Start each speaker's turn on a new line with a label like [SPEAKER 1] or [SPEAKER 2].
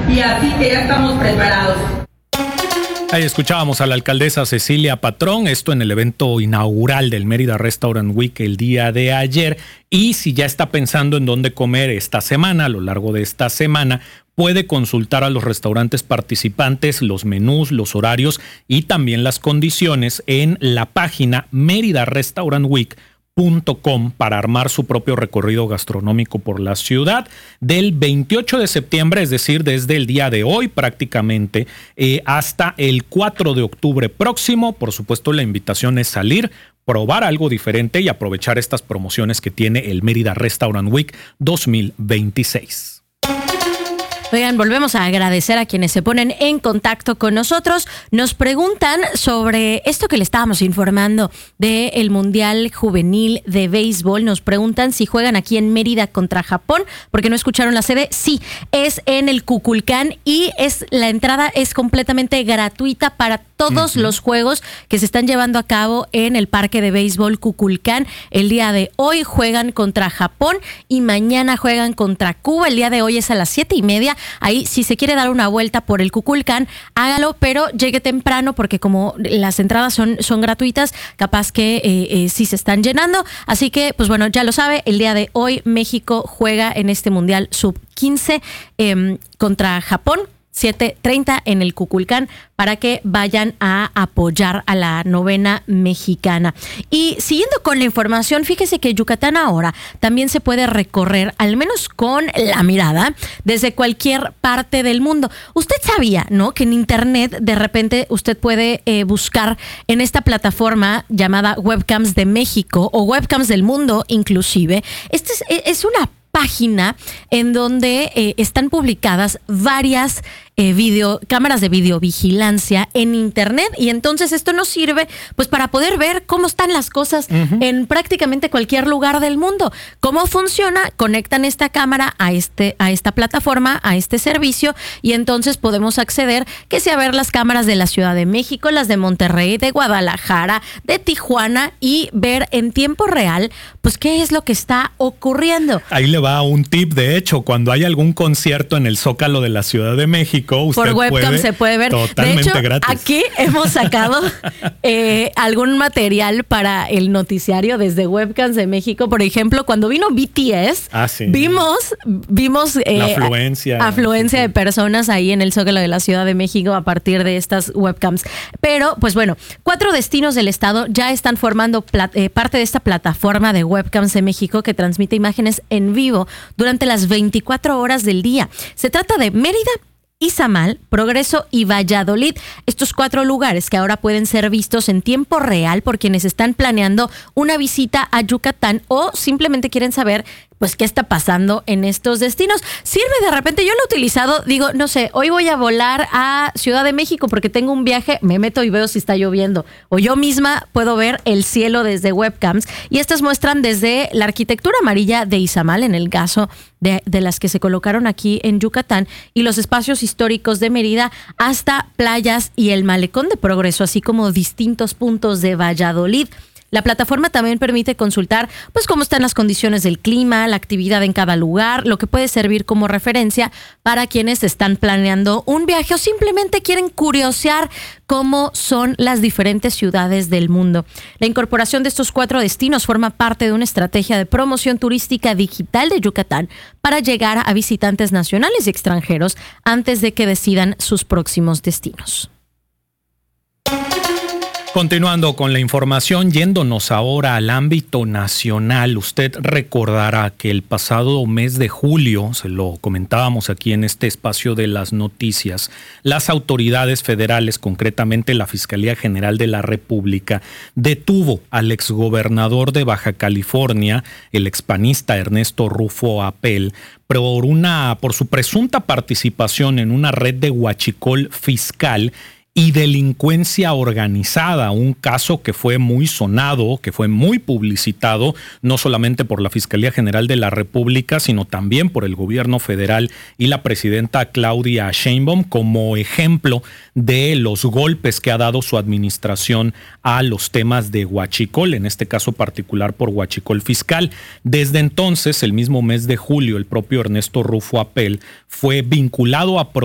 [SPEAKER 1] y así que ya estamos preparados.
[SPEAKER 2] Ahí escuchábamos a la alcaldesa Cecilia Patrón, esto en el evento inaugural del Mérida Restaurant Week el día de ayer. Y si ya está pensando en dónde comer esta semana, a lo largo de esta semana, puede consultar a los restaurantes participantes, los menús, los horarios y también las condiciones en la página meridarestaurantweek.com para armar su propio recorrido gastronómico por la ciudad del 28 de septiembre, es decir, desde el día de hoy prácticamente hasta el 4 de octubre próximo. Por supuesto, la invitación es salir, probar algo diferente y aprovechar estas promociones que tiene el Mérida Restaurant Week 2026.
[SPEAKER 3] Oigan, volvemos a agradecer a quienes se ponen en contacto con nosotros. Nos preguntan sobre esto que le estábamos informando del Mundial Juvenil de Béisbol. Nos preguntan si juegan aquí en Mérida contra Japón, porque no escucharon la sede. Sí, es en el Kukulcán y la entrada es completamente gratuita para todos los juegos que se están llevando a cabo en el Parque de Béisbol Kukulcán. El día de hoy juegan contra Japón y mañana juegan contra Cuba. El día de hoy es a las 7:30. Ahí, si se quiere dar una vuelta por el Kukulcán, hágalo, pero llegue temprano porque como las entradas son gratuitas, capaz que sí se están llenando. Así que, pues bueno, ya lo sabe, el día de hoy México juega en este Mundial Sub-15 contra Japón. 7:30 en el Kukulcán para que vayan a apoyar a la novena mexicana. Y siguiendo con la información, fíjese que Yucatán ahora también se puede recorrer, al menos con la mirada, desde cualquier parte del mundo. Usted sabía, ¿no?, que en internet de repente usted puede buscar en esta plataforma llamada Webcams de México o Webcams del Mundo inclusive. Esta es una página en donde están publicadas varias cámaras de videovigilancia en internet, y entonces esto nos sirve pues para poder ver cómo están las cosas en prácticamente cualquier lugar del mundo. ¿Cómo funciona? Conectan esta cámara a esta plataforma, a este servicio, y entonces podemos acceder que sea a ver las cámaras de la Ciudad de México, las de Monterrey, de Guadalajara, de Tijuana, y ver en tiempo real pues qué es lo que está ocurriendo.
[SPEAKER 2] Ahí le va un tip, de hecho, cuando hay algún concierto en el Zócalo de la Ciudad de México, usted
[SPEAKER 3] por webcam se puede ver.
[SPEAKER 2] Totalmente
[SPEAKER 3] de hecho,
[SPEAKER 2] gratis.
[SPEAKER 3] Aquí hemos sacado algún material para el noticiario desde Webcams de México. Por ejemplo, cuando vino BTS, vimos
[SPEAKER 2] la afluencia
[SPEAKER 3] de personas ahí en el Zócalo de la Ciudad de México a partir de estas webcams. Pero, pues bueno, 4 destinos del estado ya están formando parte de esta plataforma de Webcams de México que transmite imágenes en vivo durante las 24 horas del día. Se trata de Mérida, Izamal, Progreso y Valladolid. Estos 4 lugares que ahora pueden ser vistos en tiempo real por quienes están planeando una visita a Yucatán o simplemente quieren saber pues qué está pasando en estos destinos. Sirve de repente, yo lo he utilizado, digo, no sé, hoy voy a volar a Ciudad de México porque tengo un viaje, me meto y veo si está lloviendo. O yo misma puedo ver el cielo desde webcams, y estas muestran desde la arquitectura amarilla de Izamal, en el caso de las que se colocaron aquí en Yucatán, y los espacios históricos de Mérida, hasta playas y el malecón de Progreso, así como distintos puntos de Valladolid. La plataforma también permite consultar pues cómo están las condiciones del clima, la actividad en cada lugar, lo que puede servir como referencia para quienes están planeando un viaje o simplemente quieren curiosear cómo son las diferentes ciudades del mundo. La incorporación de estos 4 destinos forma parte de una estrategia de promoción turística digital de Yucatán para llegar a visitantes nacionales y extranjeros antes de que decidan sus próximos destinos.
[SPEAKER 2] Continuando con la información, yéndonos ahora al ámbito nacional, usted recordará que el pasado mes de julio, se lo comentábamos aquí en este espacio de las noticias, las autoridades federales, concretamente la Fiscalía General de la República, detuvo al exgobernador de Baja California, el expanista Ernesto Rufo Apel, por su presunta participación en una red de huachicol fiscal y delincuencia organizada, un caso que fue muy sonado, que fue muy publicitado, no solamente por la Fiscalía General de la República, sino también por el gobierno federal y la presidenta Claudia Sheinbaum, como ejemplo de los golpes que ha dado su administración a los temas de huachicol, en este caso particular por huachicol fiscal. Desde entonces, el mismo mes de julio, el propio Ernesto Rufo Apel fue vinculado a